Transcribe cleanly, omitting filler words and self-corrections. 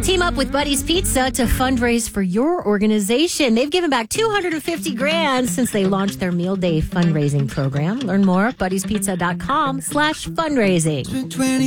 Team up with Buddy's Pizza to fundraise for your organization. They've given back $250,000 since they launched their Meal Day fundraising program. Learn more at buddyspizza.com/fundraising.